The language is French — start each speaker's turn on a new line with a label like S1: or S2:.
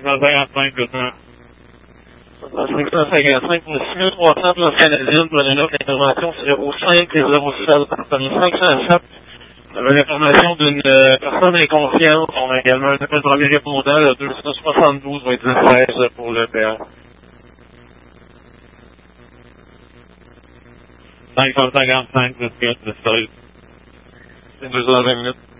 S1: 555, maintenant.
S2: 555 pour 6300 places canadiennes pour une autre intervention sur au 507. 507. On avait l'information d'une personne inconsciente. On a également un appel premier répondant, le 272 va être 16 pour le PA.
S1: 555, 17, 16.
S2: C'est 220 minutes.